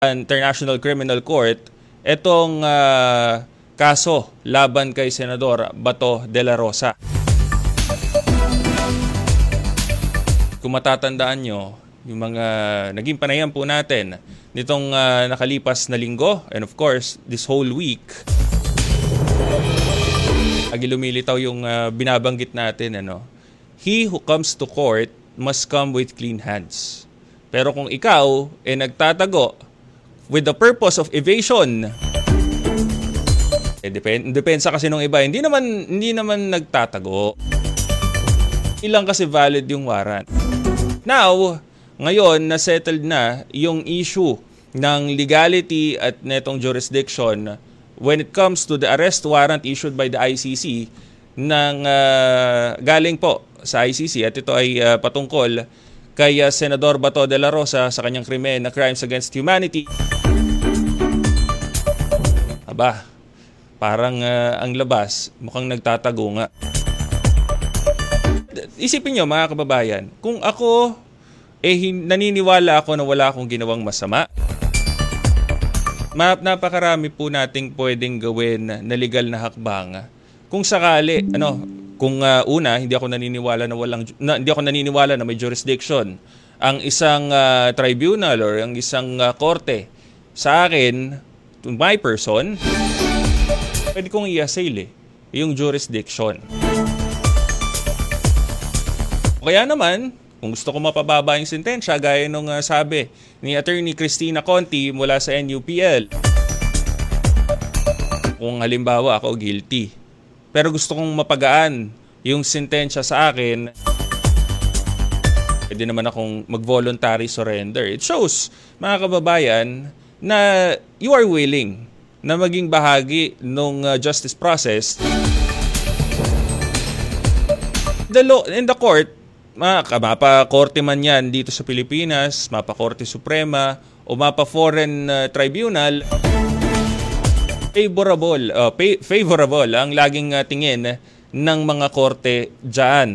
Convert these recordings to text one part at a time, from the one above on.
International Criminal Court itong kaso laban kay Senador Bato de la Rosa. Kung matatandaan nyo, yung mga naging panayam po natin nitong nakalipas na linggo and of course this whole week, lumilitaw yung binabanggit natin, he who comes to court must come with clean hands. Pero kung ikaw nagtatago with the purpose of evasion, depensa kasi nung iba, hindi naman nagtatago. Ilang kasi valid yung warrant. Now, ngayon na-settled na yung issue ng legality at netong jurisdiction when it comes to the arrest warrant issued by the ICC ng galing po sa ICC, at ito ay patungkol kay Senador Bato de la Rosa sa kanyang krimen na crimes against humanity. Aba, parang ang labas mukhang nagtatago nga. Isipin nyo mga kababayan, kung ako naniniwala ako na wala akong ginawang masama, napakarami po nating pwedeng gawin na legal na hakbang. Kung sakali, kung una, hindi ako naniniwala na may jurisdiction ang isang tribunal or ang isang korte sa akin, to my person, pwede kong i-assail yung jurisdiction. Kaya naman, kung gusto ko mapababa yung sentensya, gaya nung sabi ni Attorney Cristina Conti mula sa NUPL, kung halimbawa ako guilty, pero gusto kong mapagaan yung sentensya sa akin, pwede naman akong mag-voluntary surrender. It shows, mga kababayan, na you are willing na maging bahagi ng justice process. The law in the court, mapa-korte man yan dito sa Pilipinas, mapa-Korte Suprema o mapa-foreign tribunal, favorable ang laging tingin ng mga korte dyan.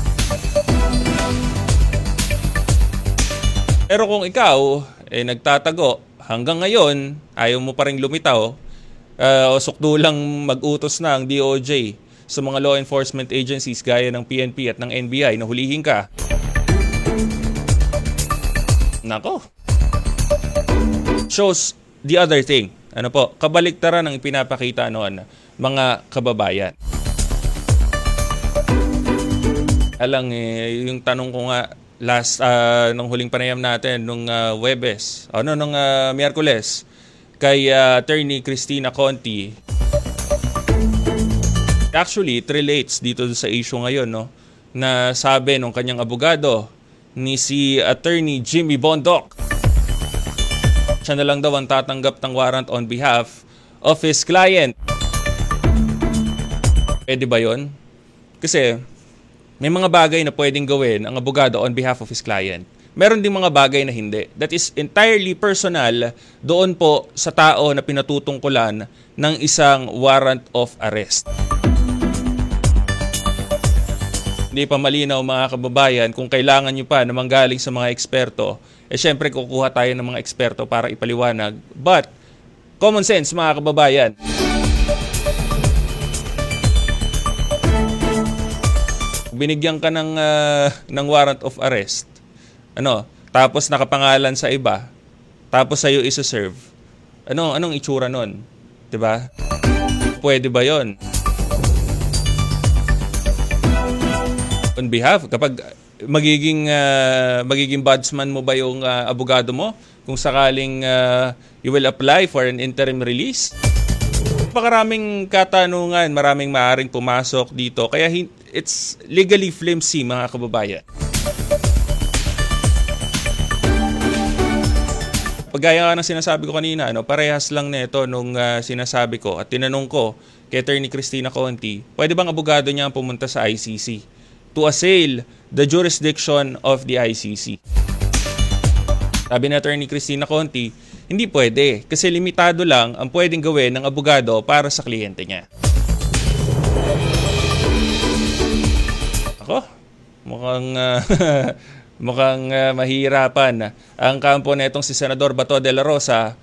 Pero kung ikaw nagtatago hanggang ngayon, ayaw mo pa rin lumitaw, o sukdulang mag-utos na ang DOJ sa mga law enforcement agencies gaya ng PNP at ng NBI na hulihin ka. Nako. Shows the other thing. Kabaliktaran ang ipinapakita noon, mga kababayan. Yung tanong ko nga last nung huling panayam natin nung nung Miyerkules kay Attorney Cristina Conti. Actually, it relates dito sa issue ngayon, na sabi nung kanyang abogado ni si Attorney Jimmy Bondoc, siya na lang daw ang tatanggap ng warrant on behalf of his client. Pwede ba yun? Kasi may mga bagay na pwedeng gawin ang abogado on behalf of his client. Meron ding mga bagay na hindi. That is entirely personal doon po sa tao na pinatutungkulan ng isang warrant of arrest. Hindi pa malinaw, mga kababayan, kung kailangan nyo pa na manggaling sa mga eksperto, syempre kukuha tayo ng mga eksperto para ipaliwanag. But, common sense, mga kababayan. Binigyan ka ng warrant of arrest, tapos nakapangalan sa iba, tapos sa'yo isa-serve. Anong itsura nun? Diba? Pwede ba yon? On behalf, kapag magiging budsman mo ba yung abogado mo kung sakaling you will apply for an interim release? Napakaraming katanungan, maraming maaaring pumasok dito, kaya it's legally flimsy, mga kababayan. Pagaya nga ng sinasabi ko kanina, parehas lang nito nung sinasabi ko at tinanong ko kay Attorney Cristina Conti, pwede bang abogado niya ang pumunta sa ICC to assail the jurisdiction of the ICC? Sabi ni Attorney Cristina Conti, hindi pwede kasi limitado lang ang pwedeng gawin ng abogado para sa kliyente niya. Mukhang Mukhang mahihirapan ang kampo na itong si Senador Bato de la Rosa